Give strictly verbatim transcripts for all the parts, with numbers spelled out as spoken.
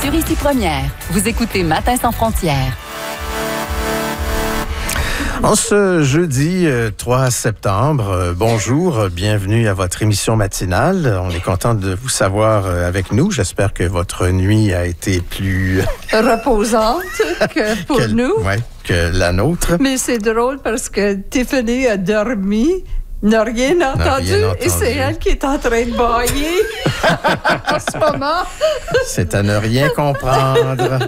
sur Ici Première. Vous écoutez Matin sans frontières. En ce jeudi euh, trois septembre, euh, bonjour, bienvenue à votre émission matinale. On est content de vous savoir euh, avec nous. J'espère que votre nuit a été plus reposante que pour que, nous. Ouais, que la nôtre. Mais c'est drôle parce que Tiffany a dormi, n'a rien entendu, n'a rien entendu. Et c'est elle qui est en train de bailler en ce moment. C'est à ne rien comprendre.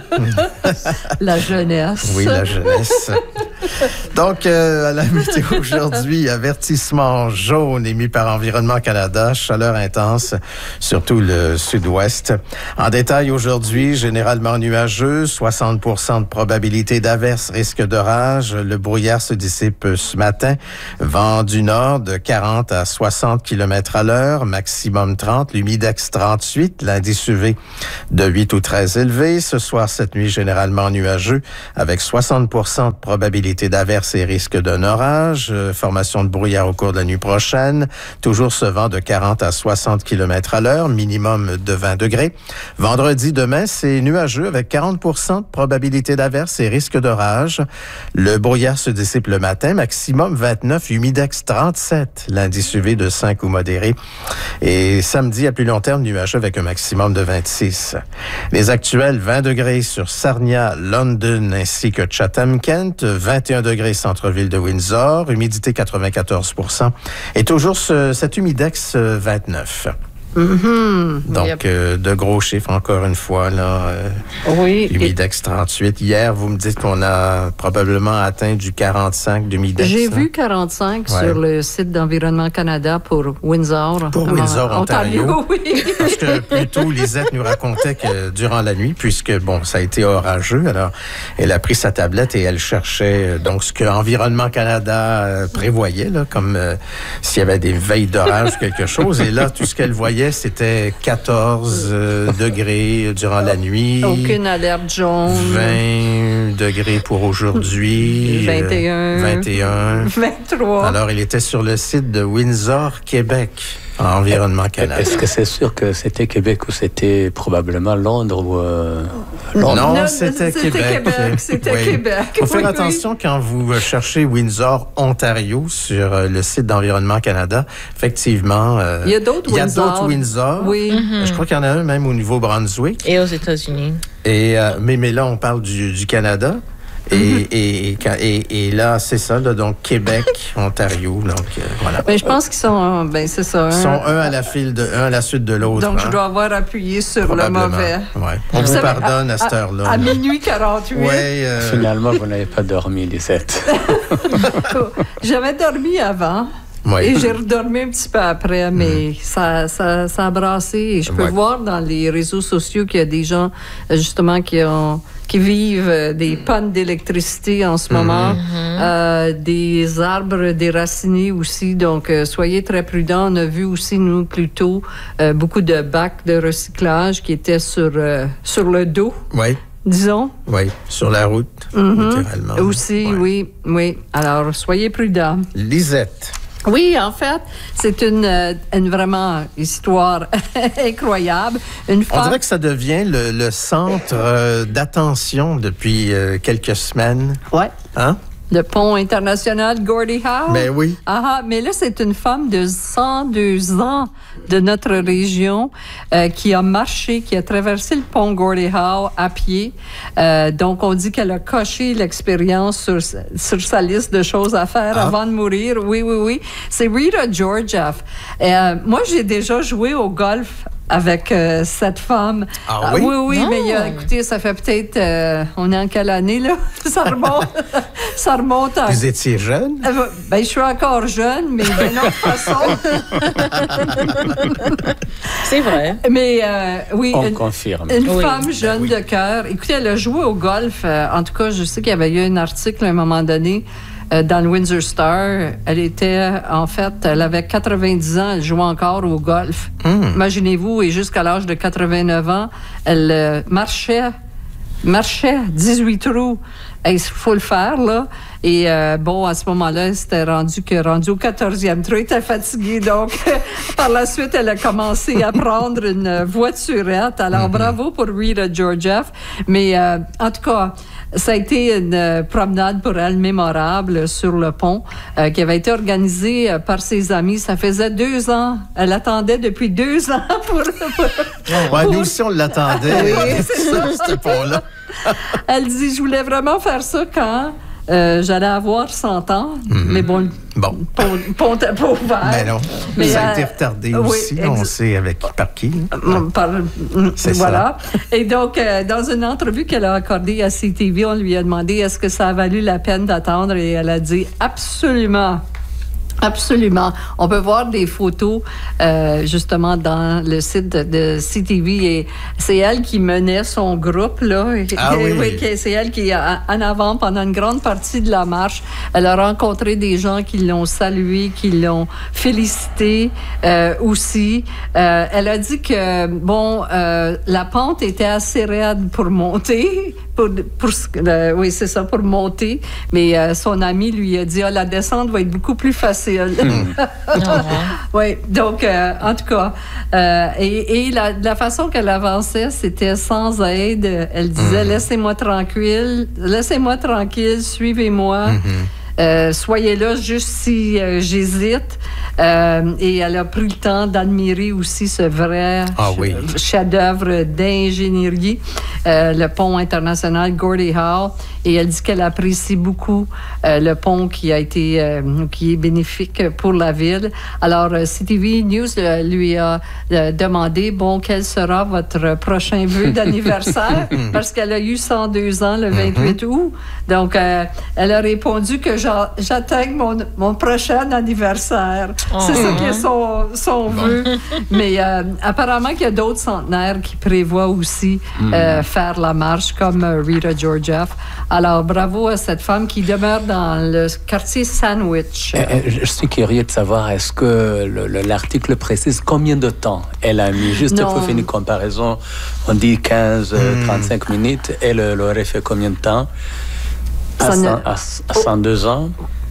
La jeunesse. Oui, la jeunesse. Donc, euh, à la météo aujourd'hui, avertissement jaune émis par Environnement Canada, chaleur intense, surtout le sud-ouest. En détail aujourd'hui, généralement nuageux, soixante pour cent de probabilité d'averse, risque d'orage. Le brouillard se dissipe ce matin. Vent du nord de quarante à soixante kilomètres à l'heure, maximum trente, l'humidex trente-huit, l'indice U V de huit ou treize élevé. Ce soir, cette nuit, généralement nuageux, avec soixante pour cent de probabilité d'averse et risque d'un orage. Euh, formation de brouillard au cours de la nuit prochaine. Toujours ce vent de quarante à soixante kilomètres à l'heure, minimum de vingt degrés. Vendredi, demain, c'est nuageux avec quarante pour cent de probabilité d'averse et risque d'orage. Le brouillard se dissipe le matin, maximum vingt-neuf, humidex trente-sept, l'indice U V de cinq ou modéré. Et samedi, à plus long terme, nuageux avec un maximum de vingt-six. Les actuels, vingt degrés sur Sarnia, London ainsi que Chatham-Kent, vingt et un degrés centre-ville de Windsor, humidité quatre-vingt-quatorze pour cent et toujours ce, cet humidex euh, vingt-neuf. Mm-hmm. Donc, Yep. euh, de gros chiffres encore une fois, là. Euh, oui. Humidex trente-huit. Hier, vous me dites qu'on a probablement atteint du quarante-cinq d'humidex. J'ai là. vu quarante-cinq Ouais. sur le site d'Environnement Canada pour Windsor. Pour en, Windsor, Ontario. Ontario oui. Parce que plus tôt, Lisette nous racontait que durant la nuit, puisque, bon, ça a été orageux, alors elle a pris sa tablette et elle cherchait donc ce que Environnement Canada euh, prévoyait, là, comme euh, s'il y avait des veilles d'orage ou quelque chose. Et là, tout ce qu'elle voyait, c'était quatorze euh, degrés durant la nuit. Aucune alerte jaune. vingt degrés pour aujourd'hui. vingt et un. Euh, vingt et un. vingt-trois. Alors, il était sur le site de Windsor, Québec, en Environnement Canada. Est-ce que c'est sûr que c'était Québec ou c'était probablement Londres ou euh, Londres? Non, Non, c'était, c'était Québec. Québec, c'était Oui. Québec. Faut faire Oui, attention quand vous cherchez Windsor, Ontario, sur euh, le site d'Environnement Canada. Effectivement, euh, Il y a d'autres il y a Windsor. d'autres Windsor. Oui. Mm-hmm. Je crois qu'il y en a un même au Nouveau-Brunswick. Et aux États-Unis. Et, euh, mais, mais là, on parle du, du Canada. Et, mm-hmm. et, et, et, et là, c'est ça, là, donc Québec, Ontario, donc euh, voilà. Mais je pense qu'ils sont, ben c'est ça. Ils sont un à la file de, un à la suite de l'autre. Donc, hein? je dois avoir appuyé sur le Probablement. mauvais. Ouais. On vous, Vous savez, pardonne à, à cette heure-là. À, à là. minuit quarante-huit. Ouais, euh... Finalement, vous n'avez pas dormi, Lisette. J'avais dormi avant. Ouais. Et j'ai redormi un petit peu après, mais mm. ça, ça, ça a brassé. Et je peux ouais. voir dans les réseaux sociaux qu'il y a des gens, justement, qui ont... qui vivent des pannes d'électricité en ce mm-hmm. moment, euh, des arbres déracinés aussi, donc euh, soyez très prudents. On a vu aussi, nous, plus tôt, euh, beaucoup de bacs de recyclage qui étaient sur, euh, sur le dos. Oui. Disons. Oui, sur la route, mm-hmm. littéralement. Aussi, ouais. oui, oui. Alors, soyez prudents. Lisette. Oui, en fait, c'est une, une vraiment histoire incroyable. Une femme... On dirait que ça devient le, le centre euh, d'attention depuis euh, quelques semaines. Oui. Hein? Le pont international Gordie Howe. Ben oui. Ah, mais là, c'est une femme de cent deux ans de notre région euh, qui a marché, qui a traversé le pont Gordie Howe à pied. Euh, donc, on dit qu'elle a coché l'expérience sur, sur sa liste de choses à faire ah. avant de mourir. Oui, oui, oui. C'est Rita Georgieff. Euh, moi, j'ai déjà joué au golf avec euh, cette femme. Ah oui? Euh, oui, oui, non. mais euh, écoutez, ça fait peut-être... Euh, on est en quelle année, là? Ça remonte, ça remonte à... Vous étiez jeune? Euh, ben, je suis encore jeune, mais d'une autre façon. C'est vrai. Mais euh, oui, On une, confirme. une oui. femme jeune ben oui. de cœur. Écoutez, elle a joué au golf. Euh, en tout cas, je sais qu'il y avait eu un article à un moment donné euh, dans le Windsor Star. Elle était, en fait, elle avait quatre-vingt-dix ans, elle jouait encore au golf. Mm. Imaginez-vous, et jusqu'à l'âge de quatre-vingt-neuf ans, elle euh, marchait, marchait dix-huit trous il faut le faire, là. Et euh, bon, à ce moment-là, c'était rendu que rendu au quatorzième trou, elle était fatiguée. Donc, par la suite, elle a commencé à prendre une voiturette. Alors, mm-hmm. bravo pour Rita Georgieff. Mais euh, en tout cas, ça a été une promenade pour elle mémorable sur le pont euh, qui avait été organisée euh, par ses amis. Ça faisait deux ans. Elle attendait depuis deux ans pour... pour ouais, pour... nous aussi, on l'attendait. Oui, c'est ça, ce pont-là. Elle dit, je voulais vraiment faire ça quand... Euh, j'allais avoir cent ans, mm-hmm. mais bon, bon. pont, pont à pas ouvert. Mais non, mais ça a euh, été retardé oui, aussi, ex- on sait avec par qui. Euh, par, C'est voilà. Ça. Et donc, euh, dans une entrevue qu'elle a accordée à C T V, on lui a demandé est-ce que ça a valu la peine d'attendre et elle a dit absolument. Absolument. On peut voir des photos euh, justement dans le site de, de C T V et c'est elle qui menait son groupe là. Ah oui. oui c'est elle qui est en avant pendant une grande partie de la marche. Elle a rencontré des gens qui l'ont salué, qui l'ont félicité euh, aussi. Euh, elle a dit que bon, euh, la pente était assez raide pour monter. Pour, pour, euh, oui, c'est ça, pour monter. Mais euh, son ami lui a dit, ah, la descente va être beaucoup plus facile. Mm. Oui, donc, euh, en tout cas, euh, et, et la, la façon qu'elle avançait, c'était sans aide. Elle disait, mm. laissez-moi tranquille, laissez-moi tranquille, suivez-moi. Mm-hmm. Euh, soyez là juste si euh, j'hésite. Euh, et elle a pris le temps d'admirer aussi ce vrai ah, oui. chef-d'œuvre d'ingénierie, euh, le pont international Gordie Howe. Et elle dit qu'elle apprécie beaucoup euh, le pont qui a été, euh, qui est bénéfique pour la ville. Alors, euh, C T V News euh, lui a euh, demandé, bon, quel sera votre prochain vœu d'anniversaire? Parce qu'elle a eu cent deux ans le vingt-huit août. Donc, euh, elle a répondu que j'a- j'atteigne mon, mon prochain anniversaire. Oh. C'est ça qui est son, son vœu. Mais euh, apparemment qu'il y a d'autres centenaires qui prévoient aussi mm. euh, faire la marche, comme euh, Rita Georgieff. Alors, bravo à cette femme qui demeure dans le quartier Sandwich. Euh, je suis curieux de savoir, est-ce que le, le, l'article précise combien de temps elle a mis? Juste non. pour faire une comparaison, on dit quinze, mm. trente-cinq minutes. Elle, elle aurait fait combien de temps? À, cent, à, à cent deux ans?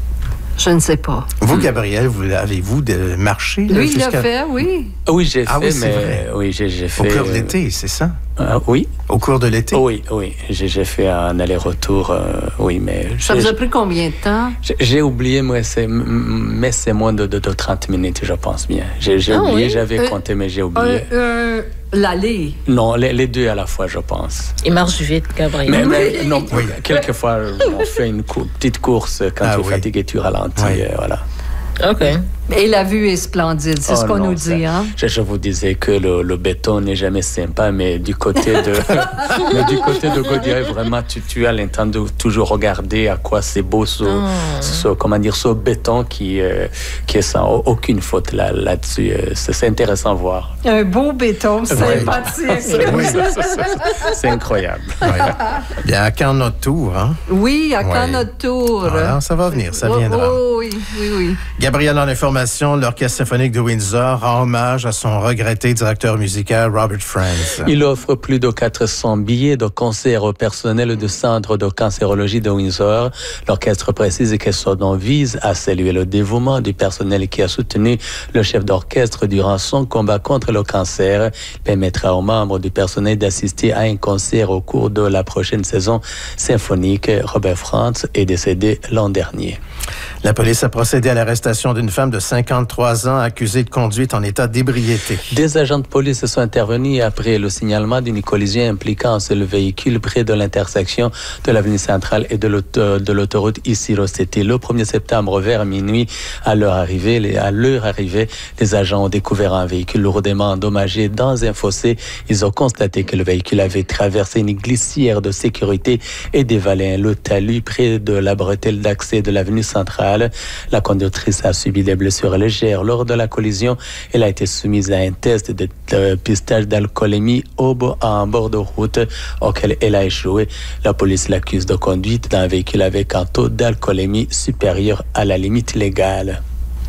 Je ne sais pas. Vous, Gabrielle, vous, avez-vous de marché? Lui, il l'a fait, oui. Oui, j'ai ah, fait, oui, c'est mais... vrai. Oui, j'ai, j'ai fait... Au cours de l'été, c'est ça? Euh, oui. Au cours de l'été? Oui, oui. J'ai, j'ai fait un aller-retour, euh, oui, mais... Ça vous a pris combien de temps? J'ai, j'ai oublié, moi, c'est, mais c'est moins de, de, de trente minutes, je pense bien. J'ai, j'ai ah, oublié, oui? j'avais euh, compté, mais j'ai oublié. Euh, euh, l'aller? Non, les, les deux à la fois, je pense. Il marche vite, Gabriel. Mais, mais non, oui. quelquefois, on fait une cou- petite course quand ah, tu es oui. fatigué, tu ralentis, oui. euh, voilà. OK. Et la vue est splendide, c'est oh ce qu'on non, nous dit. Hein? Je, je vous disais que le, le béton n'est jamais sympa, mais du côté de, mais du côté de Gaudière, vraiment, tu, tu as l'intention de toujours regarder à quoi c'est beau ce, oh. ce, comment dire, ce béton qui, euh, qui est sans aucune faute là, là-dessus. C'est, c'est intéressant à voir. Un beau béton, sympathique. c'est, oui, c'est, c'est, c'est incroyable. Oui. Bien, à quand notre tour, hein? Oui, à quand oui. notre tour. Voilà, ça va venir, ça viendra. Oh, oh, oui, oui, oui. Gabrielle, en information, l'Orchestre symphonique de Windsor rend hommage à son regretté directeur musical Robert Franz. Il offre plus de quatre cents billets de concert au personnel du Centre de cancérologie de Windsor. L'orchestre précise que son nom vise à saluer le dévouement du personnel qui a soutenu le chef d'orchestre durant son combat contre le cancer. Il permettra aux membres du personnel d'assister à un concert au cours de la prochaine saison symphonique. Robert Franz est décédé l'an dernier. La police a procédé à l'arrestation d'une femme de cinquante-trois ans accusée de conduite en état d'ébriété. Des agents de police sont intervenus après le signalement d'une collision impliquant un seul véhicule près de l'intersection de l'avenue centrale et de, l'auto, de l'autoroute Isiro. C'était le premier septembre vers minuit. À leur arrivée, à leur arrivée, les agents ont découvert un véhicule lourdement endommagé dans un fossé. Ils ont constaté que le véhicule avait traversé une glissière de sécurité et dévalé un talus près de la bretelle d'accès de l'avenue centrale. La conductrice a subi des blessures légères lors de la collision. Elle a été soumise à un test de dépistage d'alcoolémie au en bord de route auquel elle a échoué. La police l'accuse de conduite d'un véhicule avec un taux d'alcoolémie supérieur à la limite légale.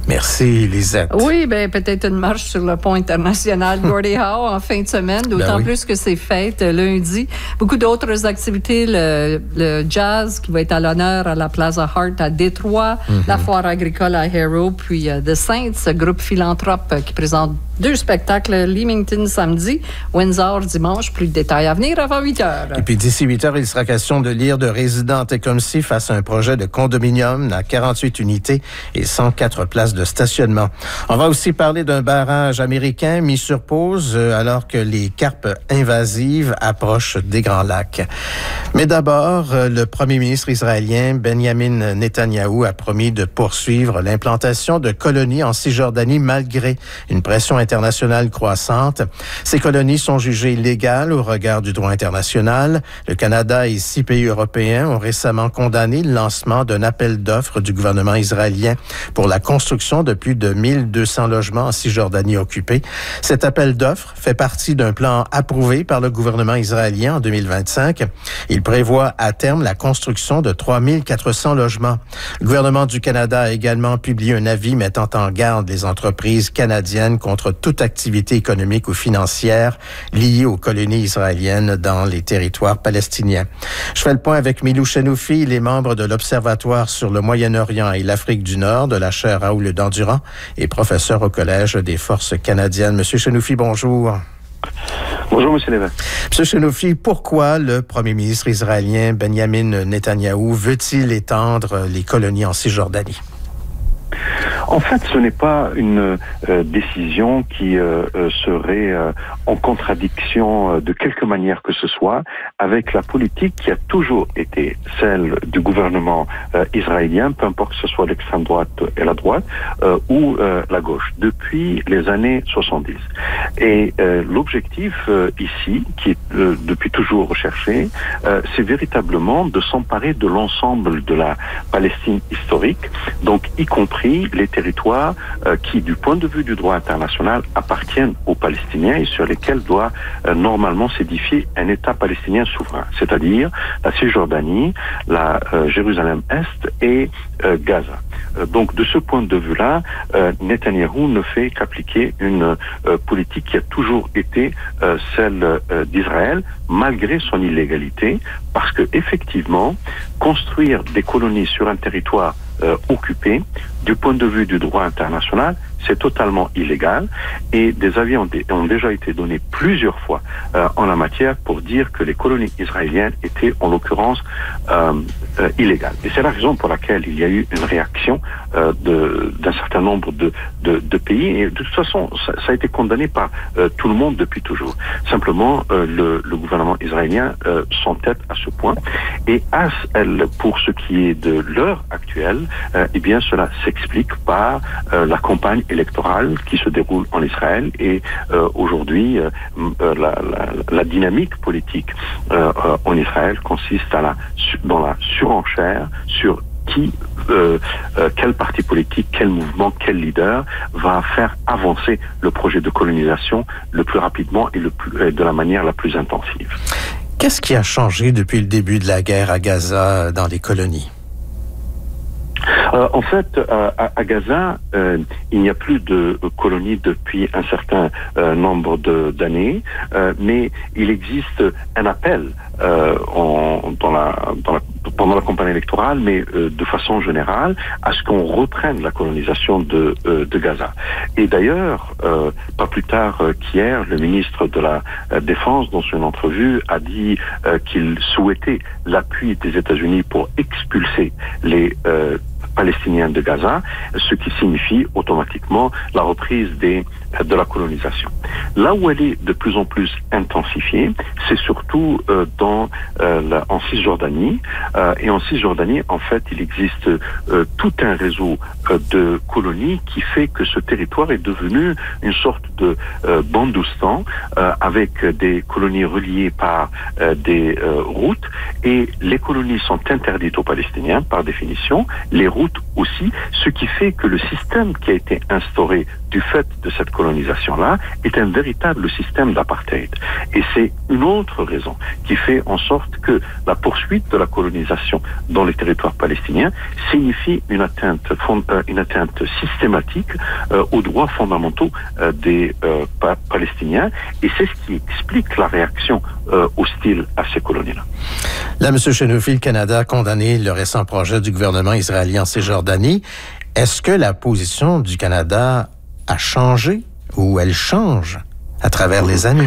Merci, Lisette. Oui, ben peut-être une marche sur le pont international Gordie Howe en fin de semaine, d'autant ben oui. plus que c'est fête lundi. Beaucoup d'autres activités, le, le jazz qui va être à l'honneur à la Plaza Hart à Détroit, mm-hmm. la foire agricole à Harrow, puis uh, The Saints, groupe philanthrope uh, qui présente deux spectacles, Leamington samedi, Windsor dimanche. Plus de détails à venir avant huit heures. Et puis d'ici huit heures, il sera question de lire de résidents Tecumseh face à un projet de condominium à quarante-huit unités et cent quatre places de stationnement. On va aussi parler d'un barrage américain mis sur pause euh, alors que les carpes invasives approchent des Grands Lacs. Mais d'abord, euh, le premier ministre israélien Benjamin Netanyahou a promis de poursuivre l'implantation de colonies en Cisjordanie malgré une pression internationale croissante. Ces colonies sont jugées illégales au regard du droit international. Le Canada et six pays européens ont récemment condamné le lancement d'un appel d'offres du gouvernement israélien pour la construction de plus de mille deux cents logements en Cisjordanie occupée. Cet appel d'offres fait partie d'un plan approuvé par le gouvernement israélien en deux mille vingt-cinq. Il prévoit à terme la construction de trois mille quatre cents logements. Le gouvernement du Canada a également publié un avis mettant en garde les entreprises canadiennes contre toute activité économique ou financière liée aux colonies israéliennes dans les territoires palestiniens. Je fais le point avec Milou Chenoufi, il est membre de l'Observatoire sur le Moyen-Orient et l'Afrique du Nord de la chaire Raoul Dandurand et professeur au Collège des Forces canadiennes. Monsieur Chenoufi, bonjour. Bonjour, Monsieur Lévesque. Monsieur Chenoufi, pourquoi le premier ministre israélien Benjamin Netanyahou veut-il étendre les colonies en Cisjordanie? En fait, ce n'est pas une euh, décision qui euh, serait euh, en contradiction euh, de quelque manière que ce soit avec la politique qui a toujours été celle du gouvernement euh, israélien, peu importe que ce soit l'extrême droite et la droite, euh, ou euh, la gauche, depuis les années soixante-dix. Et euh, l'objectif euh, ici, qui est euh, depuis toujours recherché, euh, c'est véritablement de s'emparer de l'ensemble de la Palestine historique, donc y compris les territoires euh, qui, du point de vue du droit international, appartiennent aux Palestiniens et sur lesquels doit euh, normalement s'édifier un État palestinien souverain, c'est-à-dire la Cisjordanie, la euh, Jérusalem-Est et euh, Gaza. Euh, donc, de ce point de vue-là, euh, Netanyahou ne fait qu'appliquer une euh, politique qui a toujours été euh, celle euh, d'Israël, malgré son illégalité, parce que effectivement, construire des colonies sur un territoire euh, occupé, du point de vue du droit international, c'est totalement illégal et des avis ont, dé- ont déjà été donnés plusieurs fois euh, en la matière pour dire que les colonies israéliennes étaient en l'occurrence euh, euh, illégales. Et c'est la raison pour laquelle il y a eu une réaction euh, de, d'un certain nombre de, de, de pays et de toute façon ça, ça a été condamné par euh, tout le monde depuis toujours. Simplement euh, le, le gouvernement israélien euh, s'entête à ce point et à, elle, pour ce qui est de l'heure actuelle, euh, eh bien cela s'explique par euh, la campagne électorale qui se déroule en Israël et euh, aujourd'hui euh, euh, la, la, la dynamique politique euh, euh, en Israël consiste à la, dans la surenchère sur qui, euh, euh, quel parti politique, quel mouvement, quel leader va faire avancer le projet de colonisation le plus rapidement et le plus, euh, de la manière la plus intensive. Qu'est-ce qui a changé depuis le début de la guerre à Gaza dans les colonies? Euh, en fait, euh, à, à Gaza, euh, il n'y a plus de euh, colonies depuis un certain euh, nombre de, d'années, euh, mais il existe un appel euh, en, dans la, dans la, pendant la campagne électorale, mais euh, de façon générale, à ce qu'on reprenne la colonisation de, euh, de Gaza. Et d'ailleurs, euh, pas plus tard euh, qu'hier, le ministre de la euh, Défense, dans une entrevue, a dit euh, qu'il souhaitait l'appui des États-Unis pour expulser les euh, palestiniens de Gaza, ce qui signifie automatiquement la reprise des, de la colonisation. Là où elle est de plus en plus intensifiée, c'est surtout euh, dans, euh, la, en Cisjordanie. Euh, et en Cisjordanie, en fait, il existe euh, tout un réseau euh, de colonies qui fait que ce territoire est devenu une sorte de euh, Bandoustan euh, avec des colonies reliées par euh, des euh, routes. Et les colonies sont interdites aux Palestiniens par définition, les routes aussi, ce qui fait que le système qui a été instauré du fait de cette colonisation colonisation-là est un véritable système d'apartheid. Et c'est une autre raison qui fait en sorte que la poursuite de la colonisation dans les territoires palestiniens signifie une atteinte, une atteinte systématique euh, aux droits fondamentaux euh, des euh, pa- Palestiniens. Et c'est ce qui explique la réaction euh, hostile à ces colonies-là. Là, M. Chenoufi, le Canada a condamné le récent projet du gouvernement israélien en Cisjordanie. Est-ce que la position du Canada a changé ou elle change à travers les années?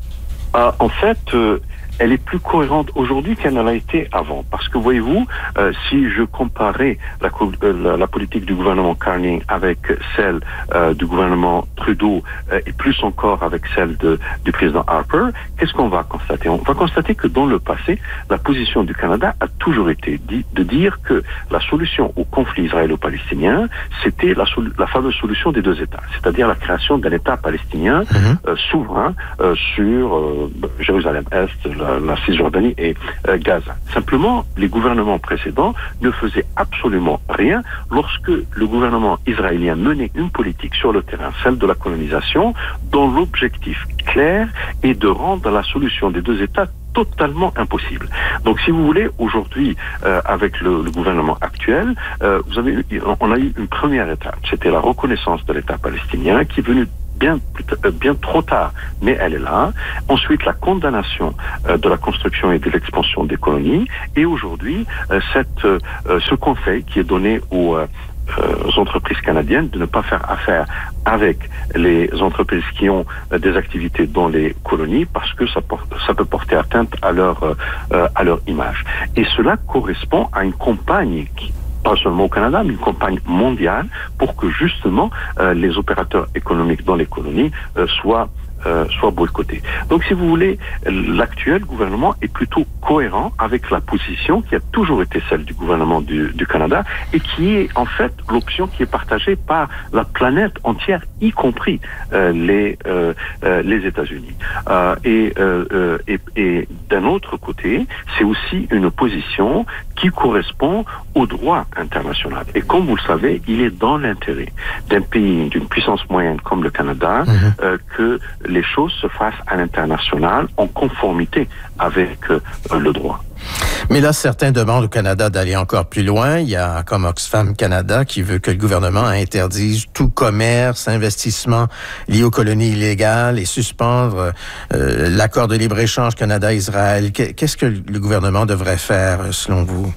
Euh, en fait, euh, elle est plus cohérente aujourd'hui qu'elle ne l'a été avant. Parce que, voyez-vous, euh, si je comparais la, la, la politique du gouvernement Carney avec celle euh, du gouvernement Trudeau euh, et plus encore avec celle de, du président Harper, qu'est-ce qu'on va constater? On va constater que dans le passé, la position du Canada a toujours été dit, de dire que la solution au conflit israélo-palestinien, c'était la, sol- la fameuse solution des deux États, c'est-à-dire la création d'un État palestinien mm-hmm. euh, souverain euh, sur euh, Jérusalem-Est, la la Cisjordanie et euh, Gaza. Simplement, les gouvernements précédents ne faisaient absolument rien lorsque le gouvernement israélien menait une politique sur le terrain, celle de la colonisation, dont l'objectif clair est de rendre la solution des deux États totalement impossible. Donc, si vous voulez, aujourd'hui, euh, avec le, le gouvernement actuel, euh, vous avez, on a eu une première étape. C'était la reconnaissance de l'État palestinien qui est venue bien, bien trop tard, mais elle est là. Ensuite, la condamnation euh, de la construction et de l'expansion des colonies. Et aujourd'hui, euh, cette, euh, ce conseil qui est donné aux, euh, aux entreprises canadiennes de ne pas faire affaire avec les entreprises qui ont euh, des activités dans les colonies parce que ça, porte, ça peut porter atteinte à leur, euh, à leur image. Et cela correspond à une campagne qui pas seulement au Canada, mais une campagne mondiale pour que justement euh, les opérateurs économiques dans les colonies euh, soient Euh, soit boycottés. Donc, si vous voulez, l'actuel gouvernement est plutôt cohérent avec la position qui a toujours été celle du gouvernement du, du Canada et qui est en fait l'option qui est partagée par la planète entière, y compris euh, les euh, euh, les États-Unis. Euh, et, euh, et, et d'un autre côté, c'est aussi une position qui correspond au droit international. Et comme vous le savez, il est dans l'intérêt d'un pays, d'une puissance moyenne comme le Canada, mmh. euh, que les choses se fassent à l'international en conformité avec euh, le droit. Mais là, certains demandent au Canada d'aller encore plus loin. Il y a comme Oxfam Canada qui veut que le gouvernement interdise tout commerce, investissement lié aux colonies illégales et suspendre euh, l'accord de libre-échange Canada-Israël. Qu'est-ce que le gouvernement devrait faire, selon vous?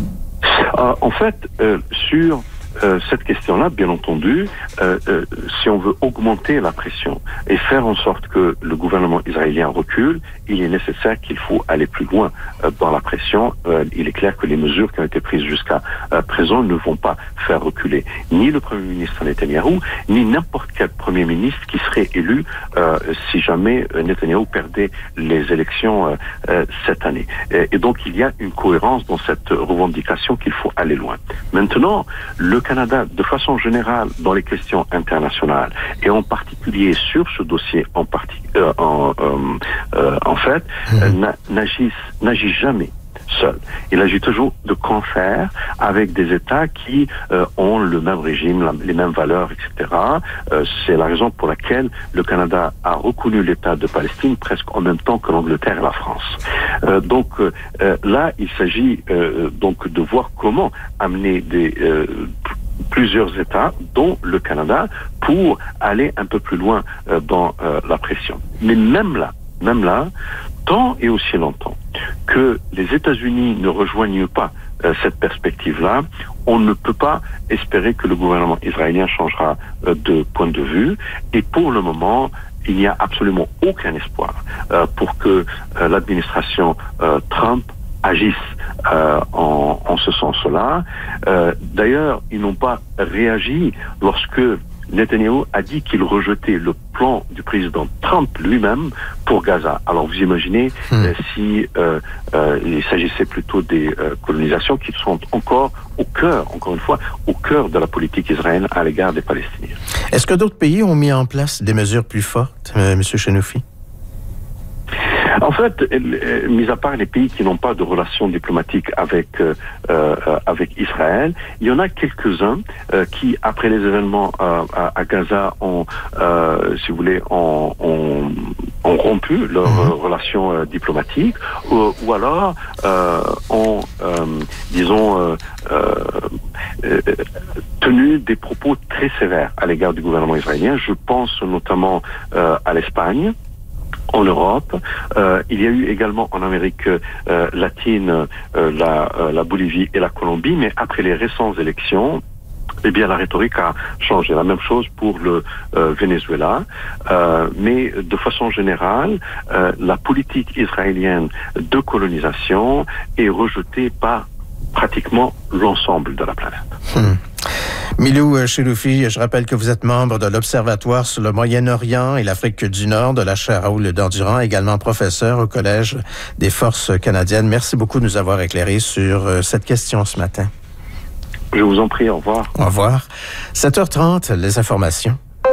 Euh, en fait, euh, sur Euh, cette question-là, bien entendu, euh, euh, si on veut augmenter la pression et faire en sorte que le gouvernement israélien recule, il est nécessaire qu'il faut aller plus loin euh, dans la pression. Euh, il est clair que les mesures qui ont été prises jusqu'à euh, présent ne vont pas faire reculer ni le Premier ministre Netanyahou, ni n'importe quel Premier ministre qui serait élu euh, si jamais Netanyahou perdait les élections euh, euh, cette année. Et, et donc, il y a une cohérence dans cette revendication qu'il faut aller loin. Maintenant, le Canada, de façon générale, dans les questions internationales, et en particulier sur ce dossier en, partie, euh, en, euh, euh, en fait, mmh. euh, n'agit, n'agit jamais seul. Il agit toujours de concert avec des États qui euh, ont le même régime, la, les mêmes valeurs, et cetera. Euh, c'est la raison pour laquelle le Canada a reconnu l'État de Palestine presque en même temps que l'Angleterre et la France. Euh, donc euh, là, il s'agit euh, donc de voir comment amener des euh, plusieurs États, dont le Canada, pour aller un peu plus loin euh, dans euh, la pression. Mais même là, même là, tant et aussi longtemps que les États-Unis ne rejoignent pas euh, cette perspective-là, on ne peut pas espérer que le gouvernement israélien changera euh, de point de vue. Et pour le moment, il n'y a absolument aucun espoir euh, pour que euh, l'administration euh, Trump agissent euh, en, en ce sens-là. Euh, d'ailleurs, ils n'ont pas réagi lorsque Netanyahou a dit qu'il rejetait le plan du président Trump lui-même pour Gaza. Alors vous imaginez hmm. euh, si euh, euh, il s'agissait plutôt des euh, colonisations qui sont encore au cœur, encore une fois, au cœur de la politique israélienne à l'égard des Palestiniens. Est-ce que d'autres pays ont mis en place des mesures plus fortes, euh, M. Chenoufi? En fait, mis à part les pays qui n'ont pas de relations diplomatiques avec euh, euh, avec Israël, il y en a quelques-uns euh, qui, après les événements euh, à, à Gaza, ont, euh, si vous voulez, ont, ont, ont rompu leurs mmh. relations euh, diplomatiques, ou, ou alors euh, ont, euh, disons, euh, euh, tenu des propos très sévères à l'égard du gouvernement israélien. Je pense notamment euh, à l'Espagne. En Europe, euh, il y a eu également en Amérique euh, latine euh, la, euh, la Bolivie et la Colombie, mais après les récentes élections, eh bien la rhétorique a changé. La même chose pour le euh, Venezuela, euh, mais de façon générale, euh, la politique israélienne de colonisation est rejetée par pratiquement l'ensemble de la planète. Hmm. Milou Cheloufi, je rappelle que vous êtes membre de l'Observatoire sur le Moyen-Orient et l'Afrique du Nord de la chaire Raoul Dandurand, également professeur au Collège des Forces canadiennes. Merci beaucoup de nous avoir éclairé sur cette question ce matin. Je vous en prie, au revoir. Au revoir. sept heures trente, les informations.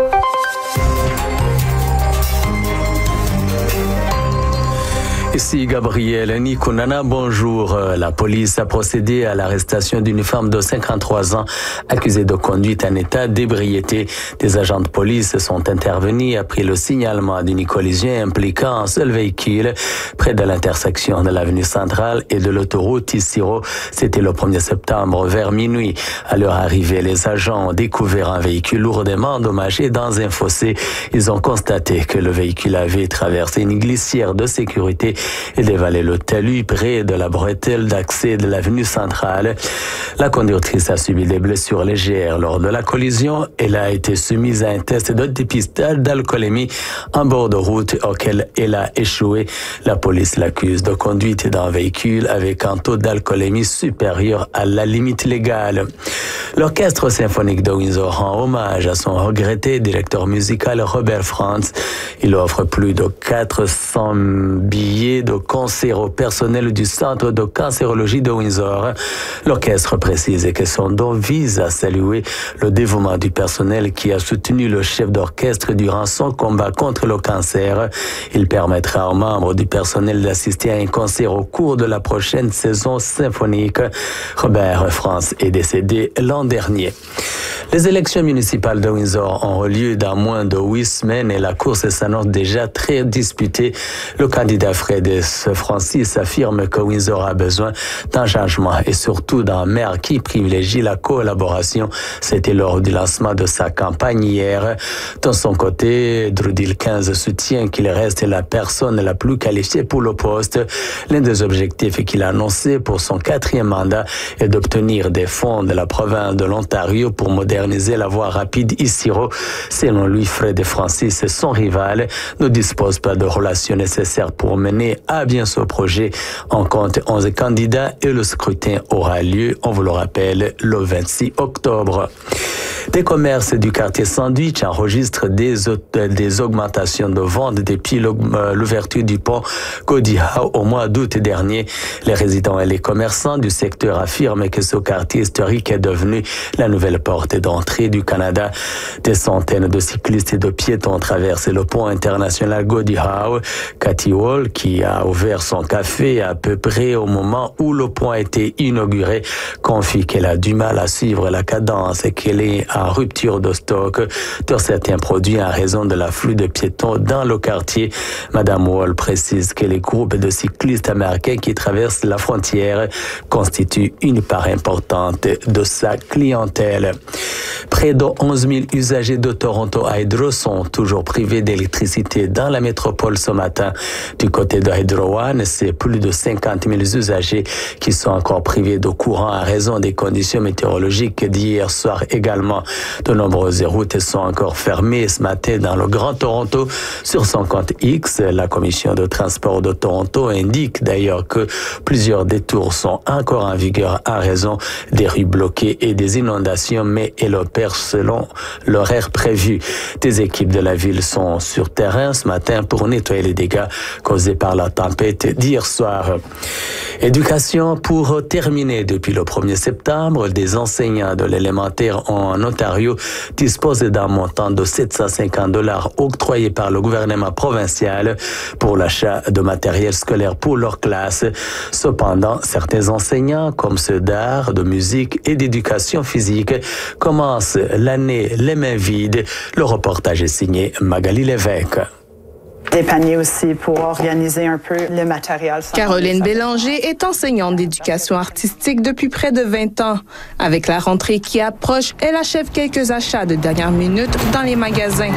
Ici Gabriel Nikunana, bonjour. La police a procédé à l'arrestation d'une femme de cinquante-trois ans accusée de conduite en état d'ébriété. Des agents de police sont intervenus après le signalement d'une collision impliquant un seul véhicule près de l'intersection de l'avenue centrale et de l'autoroute Isiro. C'était le premier septembre vers minuit. À leur arrivée, les agents ont découvert un véhicule lourdement endommagé dans un fossé. Ils ont constaté que le véhicule avait traversé une glissière de sécurité et dévalé le talus près de la bretelle d'accès de l'avenue centrale. La conductrice a subi des blessures légères lors de la collision. Elle a été soumise à un test de dépistage d'alcoolémie en bord de route auquel elle a échoué. La police l'accuse de conduite d'un véhicule avec un taux d'alcoolémie supérieur à la limite légale. L'Orchestre symphonique de Windsor rend hommage à son regretté directeur musical Robert Franz. Il offre plus de quatre cents billets de concert au personnel du Centre de cancérologie de Windsor. L'orchestre précise que son don vise à saluer le dévouement du personnel qui a soutenu le chef d'orchestre durant son combat contre le cancer. Il permettra aux membres du personnel d'assister à un concert au cours de la prochaine saison symphonique. Robert Franz est décédé l'an dernier. Les élections municipales de Windsor ont lieu dans moins de huit semaines et la course s'annonce déjà très disputée. Le candidat Fred Francis affirme que Windsor a besoin d'un changement et surtout d'un maire qui privilégie la collaboration. C'était lors du lancement de sa campagne hier. De son côté, Drew Dilkins soutient qu'il reste la personne la plus qualifiée pour le poste. L'un des objectifs qu'il a annoncé pour son quatrième mandat est d'obtenir des fonds de la province de l'Ontario pour moderniser la voie rapide Isiro. Selon lui, Fred Francis, son rival, ne dispose pas de relations nécessaires pour mener à bien ce projet. On compte onze candidats et le scrutin aura lieu, on vous le rappelle, le vingt-six octobre. Des commerces du quartier Sandwich enregistrent des, des augmentations de ventes depuis l'ouverture du pont Gordie Howe au mois d'août dernier. Les résidents et les commerçants du secteur affirment que ce quartier historique est devenu la nouvelle porte d'entrée du Canada. Des centaines de cyclistes et de piétons traversent le pont international Gordie Howe. Cathy Hall, qui a ouvert son café à peu près au moment où le pont a été inauguré, confie qu'elle a du mal à suivre la cadence et qu'elle est en rupture de stock de certains produits en raison de l'afflux de piétons dans le quartier. Madame Wall précise que les groupes de cyclistes américains qui traversent la frontière constituent une part importante de sa clientèle. Près de onze mille usagers de Toronto Hydro sont toujours privés d'électricité dans la métropole ce matin. Du côté de Hydro One, c'est plus de cinquante mille usagers qui sont encore privés de courant à raison des conditions météorologiques d'hier soir également. De nombreuses routes sont encore fermées ce matin dans le Grand Toronto. Sur son compte X, la Commission de transport de Toronto indique d'ailleurs que plusieurs détours sont encore en vigueur en raison des rues bloquées et des inondations, mais elle opère selon l'horaire prévu. Des équipes de la ville sont sur terrain ce matin pour nettoyer les dégâts causés par la tempête d'hier soir. Éducation pour terminer. Depuis le premier septembre, des enseignants de l'élémentaire ont noté l'Ontario dispose d'un montant de sept cent cinquante dollars octroyé par le gouvernement provincial pour l'achat de matériel scolaire pour leur classe. Cependant, certains enseignants, comme ceux d'art, de musique et d'éducation physique, commencent l'année les mains vides. Le reportage est signé Magali Lévesque. Dépanner aussi pour organiser un peu le matériel. Caroline Bélanger est enseignante d'éducation artistique depuis près de vingt ans. Avec la rentrée qui approche, elle achève quelques achats de dernière minute dans les magasins.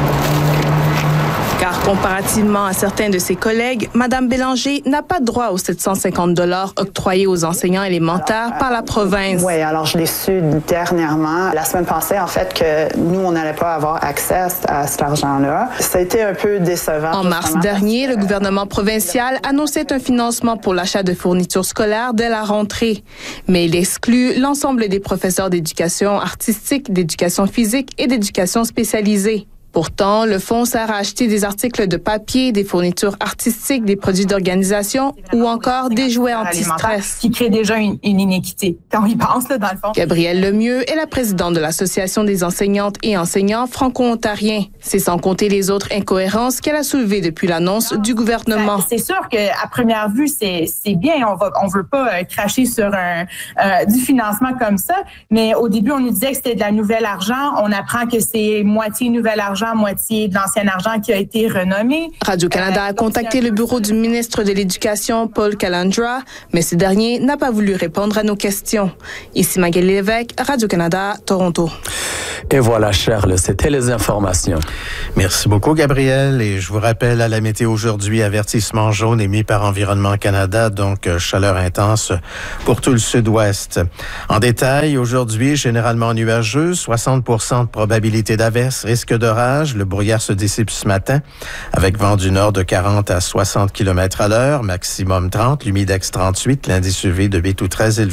Car comparativement à certains de ses collègues, Mme Bélanger n'a pas droit aux sept cent cinquante dollars octroyés aux enseignants élémentaires par la province. Oui, alors je l'ai su dernièrement, la semaine passée, en fait, que nous, on n'allait pas avoir accès à cet argent-là. Ça a été un peu décevant. En mars dernier, le gouvernement provincial annonçait un financement pour l'achat de fournitures scolaires dès la rentrée. Mais il exclut l'ensemble des professeurs d'éducation artistique, d'éducation physique et d'éducation spécialisée. Pourtant, le fonds sert à acheter des articles de papier, des fournitures artistiques, des produits d'organisation ou encore des jouets anti-stress. Qui crée déjà une, une inéquité. Quand on y pense, là, dans le fond. Gabrielle Lemieux est la présidente de l'Association des enseignantes et enseignants franco-ontariens. C'est sans compter les autres incohérences qu'elle a soulevées depuis l'annonce du gouvernement. C'est sûr qu'à première vue, c'est, c'est bien. On va, on veut pas euh, cracher sur un, euh, du financement comme ça. Mais au début, on nous disait que c'était de la nouvelle argent. On apprend que c'est moitié nouvel argent, moitié de l'ancien argent qui a été renommé. Radio-Canada a contacté le bureau du ministre de l'Éducation, Paul Calandra, mais ce dernier n'a pas voulu répondre à nos questions. Ici Magali Lévesque, Radio-Canada, Toronto. Et voilà, Charles, c'était les informations. Merci beaucoup, Gabriel. Et je vous rappelle à la météo aujourd'hui, avertissement jaune émis par Environnement Canada, donc chaleur intense pour tout le sud-ouest. En détail, aujourd'hui, généralement nuageux, soixante pour cent de probabilité d'averse, risque d'orage. Le brouillard se dissipe ce matin avec vent du nord de quarante à soixante kilomètres à l'heure, maximum trente, l'humidex trente-huit, l'indice U V de B tout très élevé.